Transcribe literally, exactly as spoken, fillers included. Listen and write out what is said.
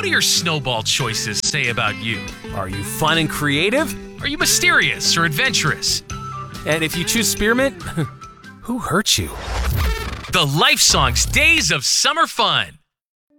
do your snowball choices say about you? Are you fun and creative? Are you mysterious or adventurous? And if you choose spearmint, who hurt you? The Life Songs Days of Summer Fun.